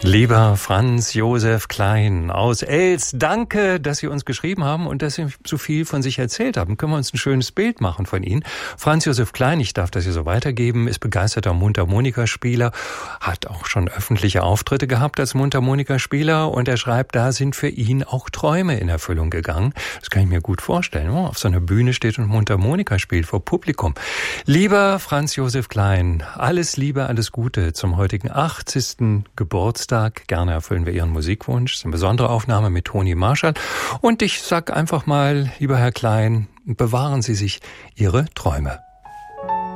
Lieber Franz Josef Klein aus Elst, danke, dass Sie uns geschrieben haben und dass Sie so viel von sich erzählt haben. Können wir uns ein schönes Bild machen von Ihnen? Franz Josef Klein, ich darf das hier so weitergeben, ist begeisterter Mundharmonikaspieler, hat auch schon öffentliche Auftritte gehabt als Mundharmonikaspieler und er schreibt, da sind für ihn auch Träume in Erfüllung gegangen. Das kann ich mir gut vorstellen. Oh, auf so einer Bühne steht und Mundharmonika spielt vor Publikum. Lieber Franz Josef Klein, alles Liebe, alles Gute zum heutigen 80. Geburtstag. Gerne erfüllen wir Ihren Musikwunsch. Das ist eine besondere Aufnahme mit Toni Marshall. Und ich sag einfach mal, lieber Herr Klein, bewahren Sie sich Ihre Träume.